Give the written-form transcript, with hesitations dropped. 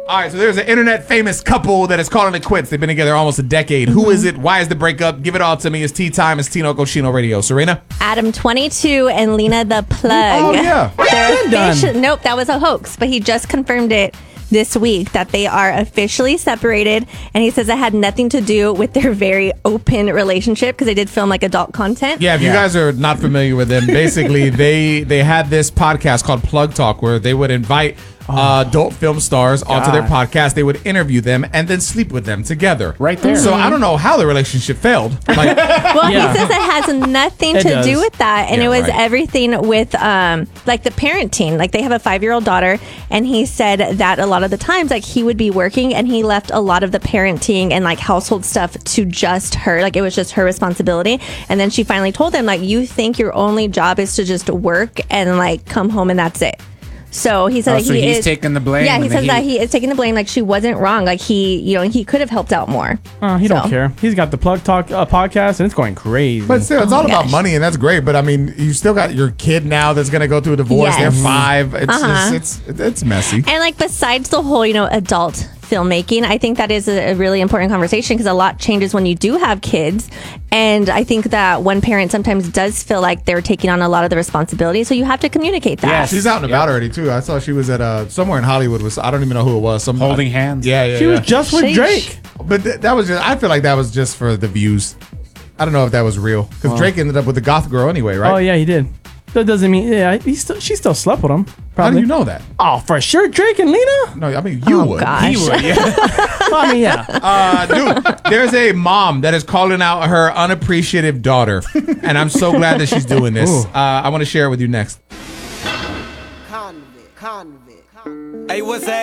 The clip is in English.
All right, so there's an internet famous couple that is calling it quits. They've been together almost a decade. Who is it? Why is the breakup? Give it all to me. It's tea time. It's Tino Cochino Radio. Serena? Adam 22 and Lena the Plug. Oh, yeah. Nope, that was a hoax, but he just confirmed it this week that they are officially separated, and he says it had nothing to do with their very open relationship because they did film like adult content. Yeah, if you guys are not familiar with them, basically they had this podcast called Plug Talk where they would invite adult film stars onto their podcast. They would interview them and then sleep with them together. Right there. So I don't know how the relationship failed. Like, Well, he says it has nothing to do with that, and Yeah, it was right. everything with like the parenting. Like they have a 5-year-old daughter, and he said that a lot of the times, like he would be working, and he left a lot of the parenting and like household stuff to just her. Like it was just her responsibility. And then she finally told him, like, you think your only job is to just work and like come home and that's it. So he said so he's taking the blame. Yeah, he says that he is taking the blame. Like she wasn't wrong. Like he could have helped out more. He don't care. He's got the Plug Talk podcast, and it's going crazy. but still, it's all about money, and that's great. But I mean, you still got your kid now that's going to go through a divorce. Yes. They're 5. It's it's messy. And like besides the whole, adult filmmaking, I think that is a really important conversation because a lot changes when you do have kids. And I think that one parent sometimes does feel like they're taking on a lot of the responsibility. So you have to communicate that. Yeah, She's out and about already too. I saw she was at somewhere in Hollywood. I don't even know who it was. Some Holding hands. Yeah. She was just with Sheesh. Drake. But that was just. I feel like that was just for the views. I don't know if that was real because Drake ended up with the goth girl anyway, right? Oh yeah, he did. That doesn't mean she still slept with him. Probably. How do you know that? Oh, for sure, Drake and Lena. No, I mean you would. gosh. He would. Yeah. I mean, yeah. Dude, there's a mom that is calling out her unappreciative daughter, and I'm so glad that she's doing this. I want to share it with you next. Hey, what's that?